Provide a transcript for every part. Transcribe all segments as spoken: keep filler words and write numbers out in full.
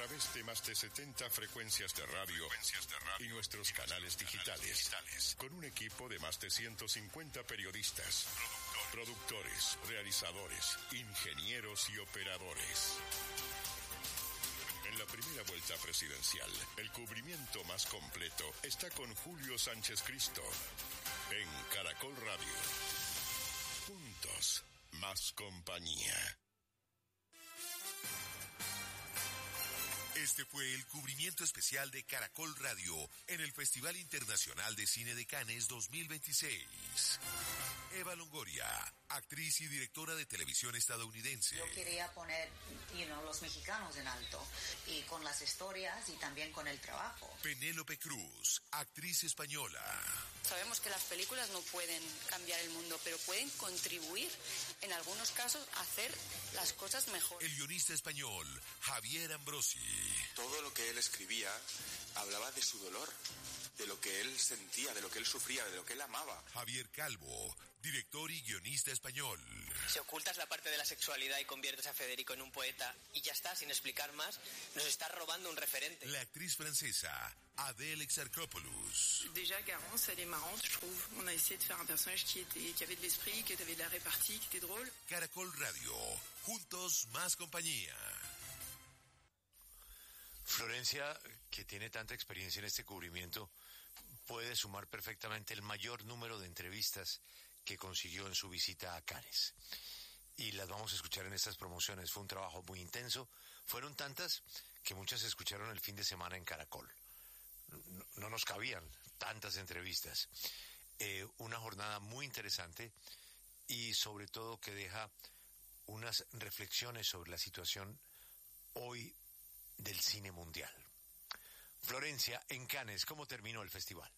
través de más de setenta frecuencias de radio, frecuencias de radio y nuestros canales digitales, digitales, con un equipo de más de ciento cincuenta periodistas, productores, productores, realizadores, ingenieros y operadores. En la primera vuelta presidencial, el cubrimiento más completo está con Julio Sánchez Cristo en Caracol Radio. Juntos, más compañía. Este fue el cubrimiento especial de Caracol Radio en el Festival Internacional de Cine de Cannes dos mil veintiséis. Eva Longoria, actriz y directora de televisión estadounidense. Yo quería poner, you know, los mexicanos en alto, y con las historias y también con el trabajo. Penélope Cruz, actriz española. Sabemos que las películas no pueden cambiar el mundo, pero pueden contribuir, en algunos casos, a hacer las cosas mejor. El guionista español, Javier Ambrosi. Todo lo que él escribía hablaba de su dolor, de lo que él sentía, de lo que él sufría, de lo que él amaba. Javier Calvo, director y guionista español. Si ocultas la parte de la sexualidad y conviertes a Federico en un poeta y ya está, sin explicar más, nos estás robando un referente. La actriz francesa, Adèle Exarchopoulos. Déjà, Garance, elle est marrante, je trouve. On a essayé de faire un personnage qui était, qui avait de l'esprit, qui avait de la répartie, qui était drôle. Caracol Radio, juntos más compañía. Florencia, que tiene tanta experiencia en este cubrimiento, puede sumar perfectamente el mayor número de entrevistas que consiguió en su visita a Cannes. Y las vamos a escuchar en estas promociones. Fue un trabajo muy intenso. Fueron tantas que muchas se escucharon el fin de semana en Caracol. No, no nos cabían tantas entrevistas. Eh, una jornada muy interesante y sobre todo que deja unas reflexiones sobre la situación hoy del cine mundial. Florencia, en Cannes, ¿cómo terminó el festival?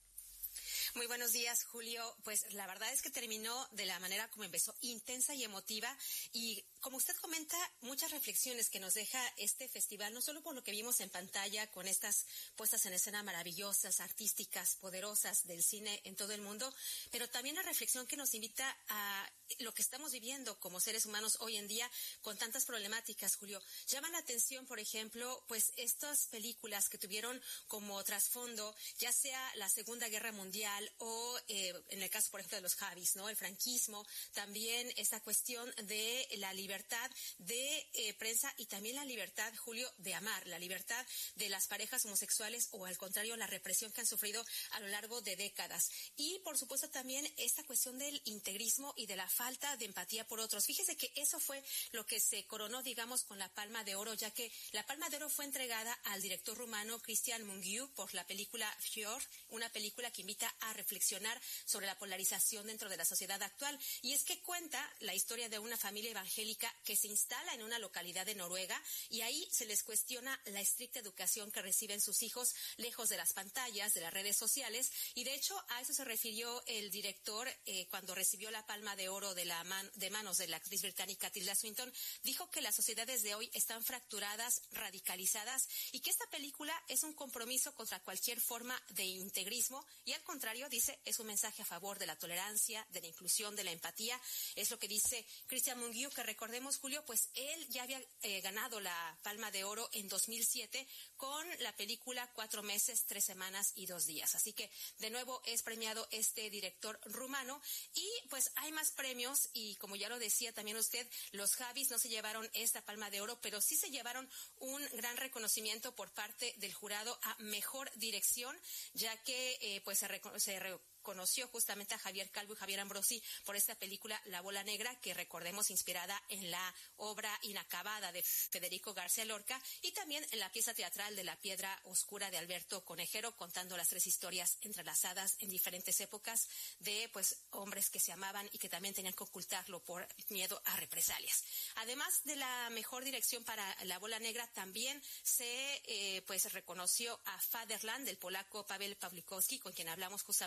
Muy buenos días, Julio. Pues la verdad es que terminó de la manera como empezó, intensa y emotiva, y como usted comenta, muchas reflexiones que nos deja este festival, no solo por lo que vimos en pantalla con estas puestas en escena maravillosas, artísticas, poderosas del cine en todo el mundo, pero también la reflexión que nos invita a lo que estamos viviendo como seres humanos hoy en día con tantas problemáticas, Julio. Llama la atención, por ejemplo, pues estas películas que tuvieron como trasfondo, ya sea la Segunda Guerra Mundial o eh, en el caso, por ejemplo, de los Javis, ¿no? El franquismo, también esta cuestión de la libertad de eh, prensa y también la libertad, Julio, de amar, la libertad de las parejas homosexuales o al contrario, la represión que han sufrido a lo largo de décadas. Y, por supuesto, también esta cuestión del integrismo y de la falta de empatía por otros. Fíjese que eso fue lo que se coronó, digamos, con la Palma de Oro, ya que la Palma de Oro fue entregada al director rumano Cristian Mungiu por la película Fjord, una película que invita a reflexionar sobre la polarización dentro de la sociedad actual. Y es que cuenta la historia de una familia evangélica que se instala en una localidad de Noruega y ahí se les cuestiona la estricta educación que reciben sus hijos lejos de las pantallas, de las redes sociales. Y de hecho a eso se refirió el director eh, cuando recibió la Palma de Oro de, la man, de manos de la actriz británica Tilda Swinton. Dijo que las sociedades de hoy están fracturadas, radicalizadas, y que esta película es un compromiso contra cualquier forma de integrismo y al contrario, dice, es un mensaje a favor de la tolerancia, de la inclusión, de la empatía. Es lo que dice Cristian Mungiu, que recordemos, Julio, pues él ya había eh, ganado la Palma de Oro en dos mil siete con la película Cuatro meses, tres semanas y dos días. Así que de nuevo es premiado este director rumano y pues hay más premios y como ya lo decía también usted, los Javis no se llevaron esta Palma de Oro, pero sí se llevaron un gran reconocimiento por parte del jurado a mejor dirección, ya que eh, pues se, reco- se re- conoció justamente a Javier Calvo y Javier Ambrosi por esta película La Bola Negra, que recordemos inspirada en la obra inacabada de Federico García Lorca y también en la pieza teatral de La Piedra Oscura de Alberto Conejero, contando las tres historias entrelazadas en diferentes épocas de pues hombres que se amaban y que también tenían que ocultarlo por miedo a represalias. Además de la mejor dirección para La Bola Negra, también se eh, pues reconoció a Fatherland del polaco Paweł Pawlikowski, con quien hablamos justamente aquí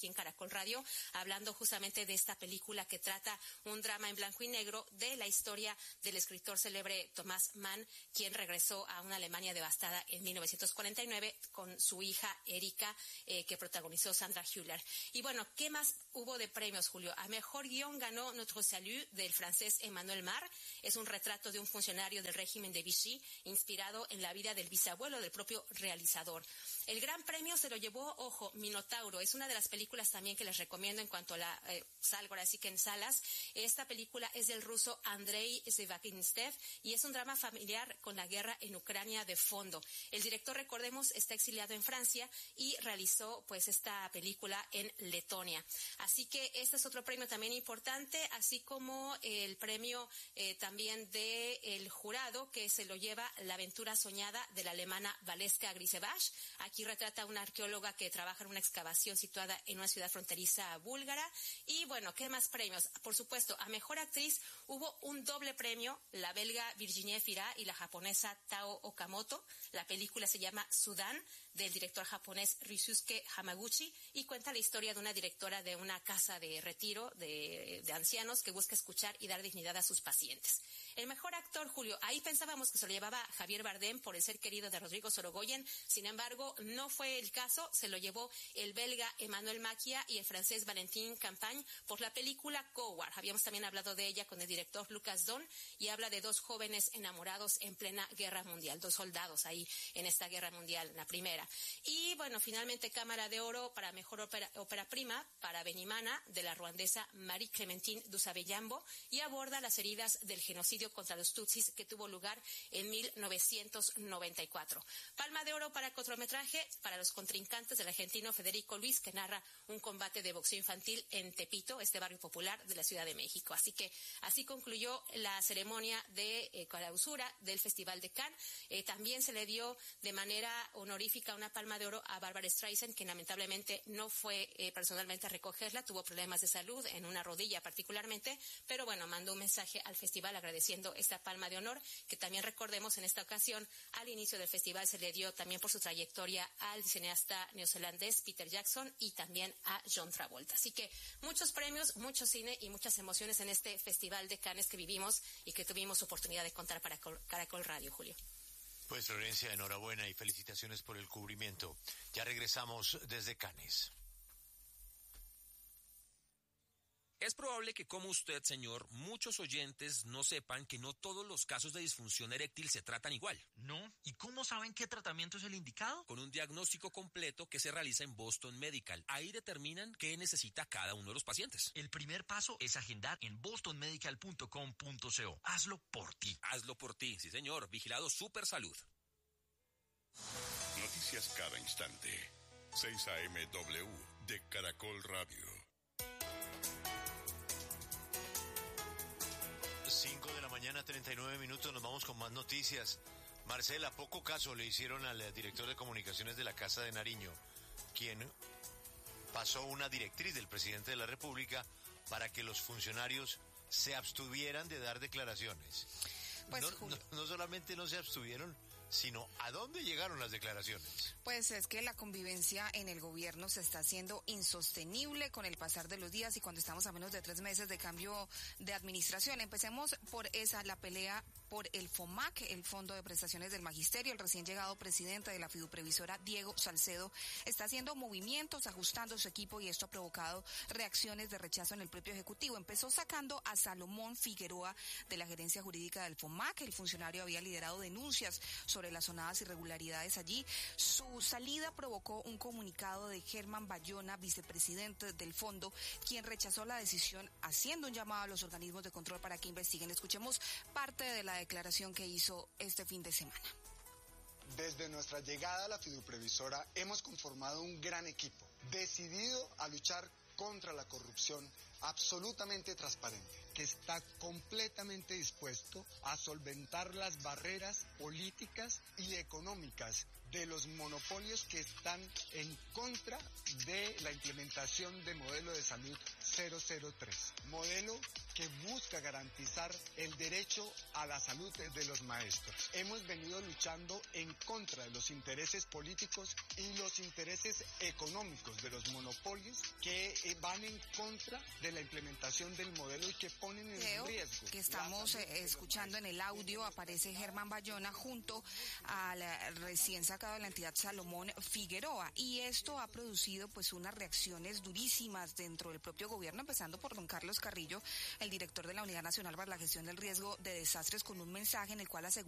en Caracol Radio, hablando justamente de esta película que trata un drama en blanco y negro de la historia del escritor célebre Thomas Mann, quien regresó a una Alemania devastada en mil novecientos cuarenta y nueve con su hija Erika, eh, que protagonizó Sandra Hüller. Y bueno, ¿qué más hubo de premios, Julio? A mejor guión ganó Notre Salut del francés Emmanuel Mar. Es un retrato de un funcionario del régimen de Vichy, inspirado en la vida del bisabuelo del propio realizador. El gran premio se lo llevó, ojo, Minotauro. Es una de las películas también que les recomiendo en cuanto a la eh, salgo ahora sí que en salas. Esta película es del ruso Andrei Zvyagintsev y es un drama familiar con la guerra en Ucrania de fondo. El director, recordemos, está exiliado en Francia y realizó pues esta película en Letonia. Así que este es otro premio también importante, así como el premio eh, también del jurado, que se lo lleva La aventura soñada de la alemana Valeska Grisevach. Aquí retrata a una arqueóloga que trabaja en una excavación situada en una ciudad fronteriza búlgara. Y bueno, ¿qué más premios? Por supuesto, a mejor actriz hubo un doble premio, la belga Virginie Fira y la japonesa Tao Okamoto. La película se llama Sudán, del director japonés Ryusuke Hamaguchi, y cuenta la historia de una directora de una casa de retiro de, de ancianos que busca escuchar y dar dignidad a sus pacientes. El mejor actor, Julio, ahí pensábamos que se lo llevaba Javier Bardem por El ser querido de Rodrigo Sorogoyen. Sin embargo, no fue el caso. Se lo llevó el belga Emmanuel Macchia y el francés Valentin Campagne por la película Coward. Habíamos también hablado de ella con el director Lucas Don, y habla de dos jóvenes enamorados en plena guerra mundial, dos soldados ahí en esta guerra mundial, la primera. Y bueno, finalmente Cámara de Oro para mejor ópera, ópera prima para Benimana, de la ruandesa Marie Clementine Dusabeyambo, y aborda las heridas del genocidio contra los tutsis que tuvo lugar en mil novecientos noventa y cuatro. Palma de Oro para cortometraje para Los contrincantes del argentino Federico Luis, que narra un combate de boxeo infantil en Tepito, este barrio popular de la Ciudad de México. Así que así concluyó la ceremonia de eh, clausura del Festival de Cannes. Eh, también se le dio de manera honorífica una Palma de Oro a Barbara Streisand, que lamentablemente no fue eh, personalmente a recogerla, tuvo problemas de salud en una rodilla particularmente, pero bueno, mandó un mensaje al festival agradeciendo esta Palma de Honor, que también recordemos en esta ocasión al inicio del festival se le dio también por su trayectoria al cineasta neozelandés Peter Jackson y también a John Travolta. Así que muchos premios, mucho cine y muchas emociones en este Festival de Cannes que vivimos y que tuvimos oportunidad de contar para Caracol Radio, Julio. Pues Florencia, enhorabuena y felicitaciones por el cubrimiento. Ya regresamos desde Cannes. Es probable que, como usted, señor, muchos oyentes no sepan que no todos los casos de disfunción eréctil se tratan igual. ¿No? ¿Y cómo saben qué tratamiento es el indicado? Con un diagnóstico completo que se realiza en Boston Medical. Ahí determinan qué necesita cada uno de los pacientes. El primer paso es agendar en boston medical punto com punto co. Hazlo por ti. Hazlo por ti, sí señor. Vigilado Super Salud. Noticias cada instante. seis A M W de Caracol Radio. cinco de la mañana, treinta y nueve minutos, nos vamos con más noticias. Marcela, poco caso le hicieron al director de comunicaciones de la Casa de Nariño, quien pasó una directriz del presidente de la República para que los funcionarios se abstuvieran de dar declaraciones. Pues, no, no, no solamente no se abstuvieron, sino ¿a dónde llegaron las declaraciones? Pues es que la convivencia en el gobierno se está haciendo insostenible con el pasar de los días y cuando estamos a menos de tres meses de cambio de administración. Empecemos por esa, la pelea por el FOMAC, el Fondo de Prestaciones del Magisterio. El recién llegado presidente de la fiduprevisora, Diego Salcedo, está haciendo movimientos, ajustando su equipo y esto ha provocado reacciones de rechazo en el propio Ejecutivo. Empezó sacando a Salomón Figueroa de la gerencia jurídica del FOMAC. El funcionario había liderado denuncias sobre las sonadas irregularidades allí. Su salida provocó un comunicado de Germán Bayona, vicepresidente del fondo, quien rechazó la decisión, haciendo un llamado a los organismos de control para que investiguen. Escuchemos parte de la declaración que hizo este fin de semana. Desde nuestra llegada a la fiduprevisora hemos conformado un gran equipo, decidido a luchar contra la corrupción, absolutamente transparente, que está completamente dispuesto a solventar las barreras políticas y económicas de los monopolios que están en contra de la implementación de modelo de salud cero cero tres, modelo que busca garantizar el derecho a la salud de los maestros. Hemos venido luchando en contra de los intereses políticos y los intereses económicos de los monopolios que van en contra de la implementación del modelo y que ponen en Creo riesgo. que estamos eh, escuchando en el audio, aparece Germán Bayona junto al recién sacado de la entidad Salomón Figueroa, y esto ha producido pues unas reacciones durísimas dentro del propio gobierno, empezando por don Carlos Carrillo, el director de la Unidad Nacional para la Gestión del Riesgo de Desastres, con un mensaje en el cual asegura